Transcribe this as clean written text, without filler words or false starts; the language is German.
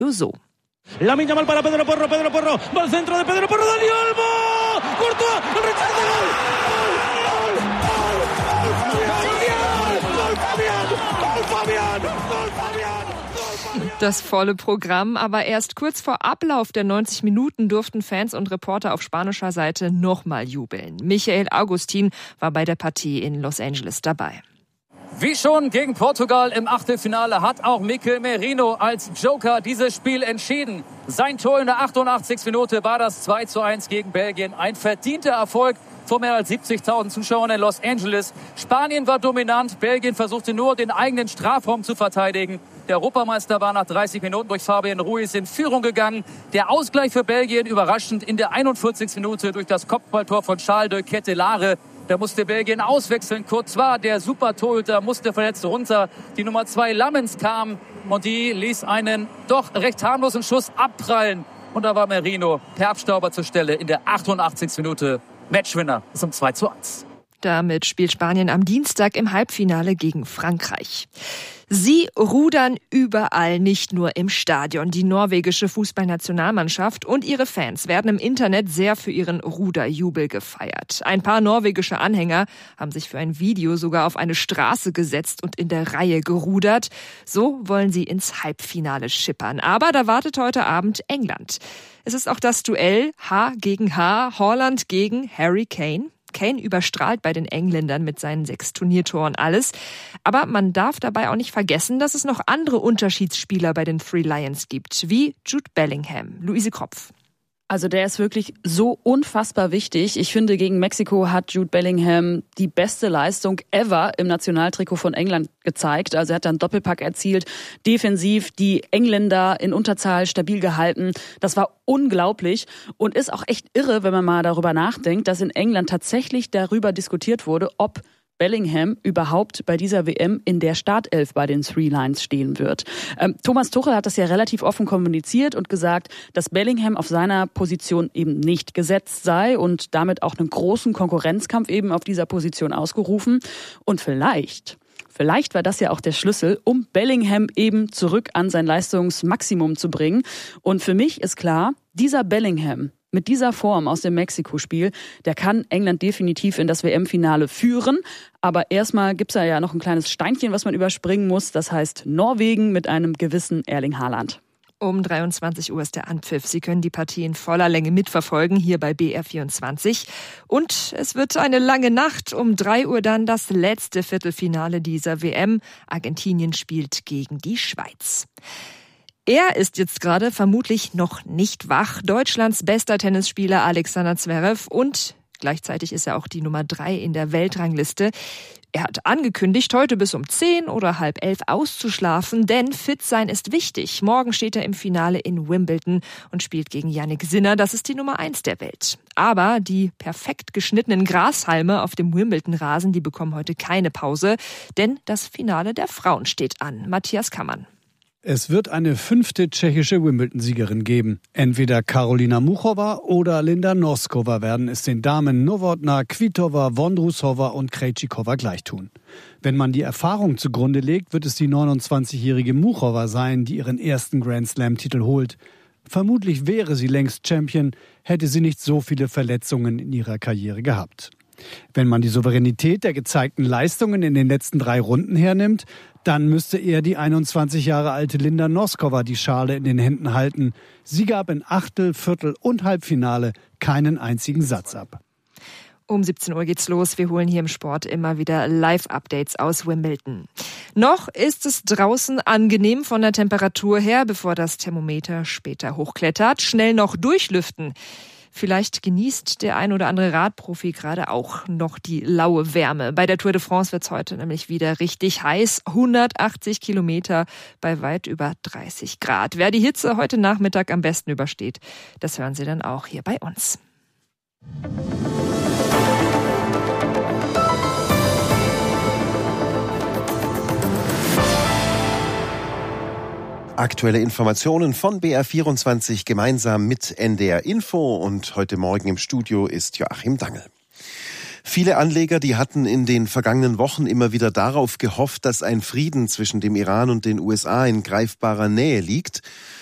nur so. Lamine Yamal para Pedro Porro, va al centro de Pedro Porro, Dani Olmo, Courtois, el rechazo, Das volle Programm, aber erst kurz vor Ablauf der 90 Minuten durften Fans und Reporter auf spanischer Seite nochmal jubeln. Michael Augustin war bei der Partie in Los Angeles dabei. Wie schon gegen Portugal im Achtelfinale hat auch Mikel Merino als Joker dieses Spiel entschieden. Sein Tor in der 88. Minute war das 2:1 gegen Belgien. Ein verdienter Erfolg vor mehr als 70.000 Zuschauern in Los Angeles. Spanien war dominant, Belgien versuchte nur, den eigenen Strafraum zu verteidigen. Der Europameister war nach 30 Minuten durch Fabian Ruiz in Führung gegangen. Der Ausgleich für Belgien überraschend in der 41. Minute durch das Kopfballtor von Charles de Ketelaere. Da musste Belgien auswechseln. Courtois, der Super-Torhüter, musste verletzt runter. Die Nummer 2 Lammens kam und die ließ einen doch recht harmlosen Schuss abprallen. Und da war Merino per Abstauber zur Stelle in der 88. Minute. Matchwinner zum 2:1. Damit spielt Spanien am Dienstag im Halbfinale gegen Frankreich. Sie rudern überall, nicht nur im Stadion. Die norwegische Fußballnationalmannschaft und ihre Fans werden im Internet sehr für ihren Ruderjubel gefeiert. Ein paar norwegische Anhänger haben sich für ein Video sogar auf eine Straße gesetzt und in der Reihe gerudert. So wollen sie ins Halbfinale schippern. Aber da wartet heute Abend England. Es ist auch das Duell H gegen H, Haaland gegen Harry Kane. Kane überstrahlt bei den Engländern mit seinen 6 Turniertoren alles. Aber man darf dabei auch nicht vergessen, dass es noch andere Unterschiedsspieler bei den Three Lions gibt, wie Jude Bellingham. Luise Kropf. Also der ist wirklich so unfassbar wichtig. Ich finde, gegen Mexiko hat Jude Bellingham die beste Leistung ever im Nationaltrikot von England gezeigt. Also er hat dann Doppelpack erzielt, defensiv die Engländer in Unterzahl stabil gehalten. Das war unglaublich und ist auch echt irre, wenn man mal darüber nachdenkt, dass in England tatsächlich darüber diskutiert wurde, ob Bellingham überhaupt bei dieser WM in der Startelf bei den Three Lions stehen wird. Thomas Tuchel hat das ja relativ offen kommuniziert und gesagt, dass Bellingham auf seiner Position eben nicht gesetzt sei und damit auch einen großen Konkurrenzkampf eben auf dieser Position ausgerufen. Und vielleicht war das ja auch der Schlüssel, um Bellingham eben zurück an sein Leistungsmaximum zu bringen. Und für mich ist klar, dieser Bellingham mit dieser Form aus dem Mexiko-Spiel, der kann England definitiv in das WM-Finale führen. Aber erstmal gibt's ja noch ein kleines Steinchen, was man überspringen muss. Das heißt Norwegen mit einem gewissen Erling Haaland. Um 23 Uhr ist der Anpfiff. Sie können die Partie in voller Länge mitverfolgen, hier bei BR24. Und es wird eine lange Nacht. Um 3 Uhr dann das letzte Viertelfinale dieser WM. Argentinien spielt gegen die Schweiz. Er ist jetzt gerade vermutlich noch nicht wach. Deutschlands bester Tennisspieler Alexander Zverev und gleichzeitig ist er auch die Nummer 3 in der Weltrangliste. Er hat angekündigt, heute bis um 10 oder halb 11 auszuschlafen, denn fit sein ist wichtig. Morgen steht er im Finale in Wimbledon und spielt gegen Jannik Sinner. Das ist die Nummer 1 der Welt. Aber die perfekt geschnittenen Grashalme auf dem Wimbledon-Rasen, die bekommen heute keine Pause, denn das Finale der Frauen steht an. Matthias Kammann. Es wird eine 5. tschechische Wimbledon-Siegerin geben. Entweder Karolina Muchova oder Linda Noskova werden es den Damen Novotná, Kvitova, Vondrousova und Krejcikova gleich tun. Wenn man die Erfahrung zugrunde legt, wird es die 29-jährige Muchova sein, die ihren ersten Grand-Slam-Titel holt. Vermutlich wäre sie längst Champion, hätte sie nicht so viele Verletzungen in ihrer Karriere gehabt. Wenn man die Souveränität der gezeigten Leistungen in den letzten 3 Runden hernimmt, dann müsste eher die 21 Jahre alte Linda Noskova die Schale in den Händen halten. Sie gab in Achtel-, Viertel- und Halbfinale keinen einzigen Satz ab. Um 17 Uhr geht's los. Wir holen hier im Sport immer wieder Live-Updates aus Wimbledon. Noch ist es draußen angenehm von der Temperatur her, bevor das Thermometer später hochklettert. Schnell noch durchlüften. Vielleicht genießt der ein oder andere Radprofi gerade auch noch die laue Wärme. Bei der Tour de France wird's heute nämlich wieder richtig heiß. 180 Kilometer bei weit über 30 Grad. Wer die Hitze heute Nachmittag am besten übersteht, das hören Sie dann auch hier bei uns. Aktuelle Informationen von BR24 gemeinsam mit NDR Info und heute Morgen im Studio ist Joachim Dangel. Viele Anleger, die hatten in den vergangenen Wochen immer wieder darauf gehofft, dass ein Frieden zwischen dem Iran und den USA in greifbarer Nähe liegt.